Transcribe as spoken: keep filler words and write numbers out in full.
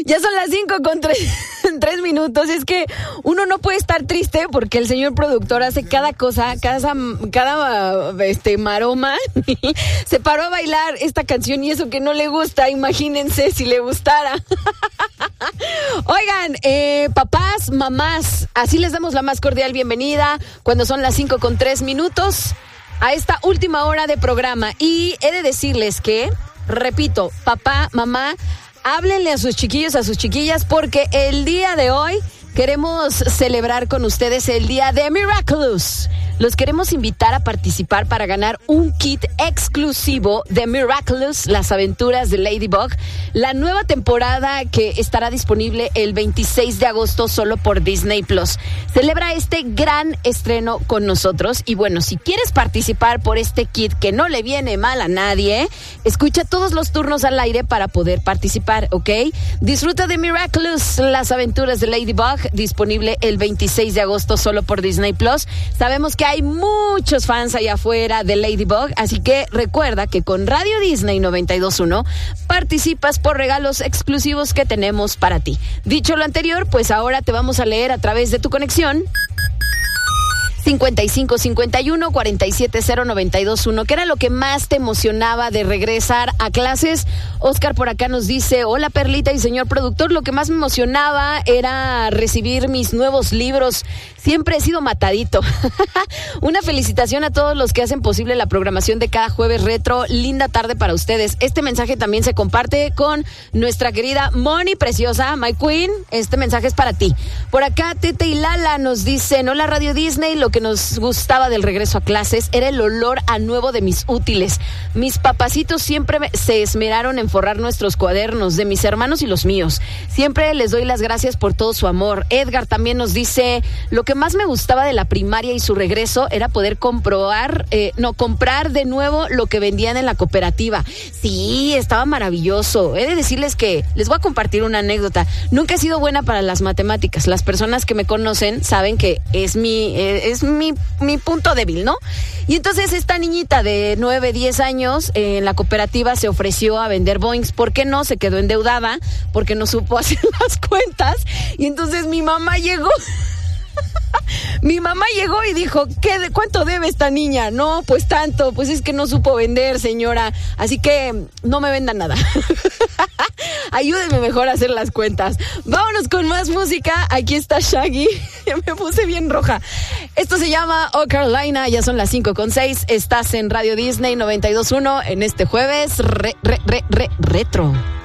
Ya son las cinco con tres, tres minutos. Es que uno no puede estar triste porque el señor productor hace cada cosa, cada, cada este, maroma. Se paró a bailar esta canción y eso que no le gusta, imagínense si le gustara. Oigan, eh, papás, mamás, así les damos la más cordial bienvenida cuando son las cinco con tres minutos a esta última hora de programa. Y he de decirles que, repito, papá, mamá, háblenle a sus chiquillos, a sus chiquillas, porque el día de hoy queremos celebrar con ustedes el día de Miraculous. Los queremos invitar a participar para ganar un kit exclusivo de Miraculous, las aventuras de Ladybug, la nueva temporada que estará disponible el veintiséis de agosto solo por Disney Plus. Celebra este gran estreno con nosotros y bueno, si quieres participar por este kit que no le viene mal a nadie, escucha todos los turnos al aire para poder participar, ¿ok? Disfruta de Miraculous, las aventuras de Ladybug, disponible el veintiséis de agosto solo por Disney Plus. Sabemos que hay muchos fans allá afuera de Ladybug, así que recuerda que con Radio Disney noventa y dos punto uno participas por regalos exclusivos que tenemos para ti. Dicho lo anterior, pues ahora te vamos a leer a través de tu conexión cincuenta y cinco cincuenta y uno cuarenta y siete cero noventa y dos uno. ¿Qué era lo que más te emocionaba de regresar a clases? Oscar por acá nos dice: hola Perlita y señor productor, lo que más me emocionaba era recibir mis nuevos libros. Siempre he sido matadito. Una felicitación a todos los que hacen posible la programación de cada jueves retro. Linda tarde para ustedes. Este mensaje también se comparte con nuestra querida Moni preciosa, my queen. Este mensaje es para ti. Por acá Tete y Lala nos dicen: hola Radio Disney, lo que nos gustaba del regreso a clases era el olor a nuevo de mis útiles. Mis papacitos siempre se esmeraron en forrar nuestros cuadernos, de mis hermanos y los míos. Siempre les doy las gracias por todo su amor. Edgar también nos dice: lo que más me gustaba de la primaria y su regreso era poder comprobar, eh, no, comprar de nuevo lo que vendían en la cooperativa. Sí, estaba maravilloso. He de decirles que les voy a compartir una anécdota. Nunca he sido buena para las matemáticas. Las personas que me conocen saben que es mi, eh, es mi, mi punto débil, ¿no? Y entonces esta niñita de nueve, diez años eh, en la cooperativa se ofreció a vender Boings. ¿Por qué no? Se quedó endeudada porque no supo hacer las cuentas. Y entonces mi mamá llegó... Mi mamá llegó y dijo: ¿Qué de, ¿cuánto debe esta niña? No, pues tanto, pues es que no supo vender, señora. Así que no me venda nada. Ayúdenme mejor a hacer las cuentas. Vámonos con más música. Aquí está Shaggy. Me puse bien roja. Esto se llama Oh Carolina. Ya son las cinco con seis. Estás en Radio Disney noventa y dos punto uno en este jueves re, re, re, re, retro.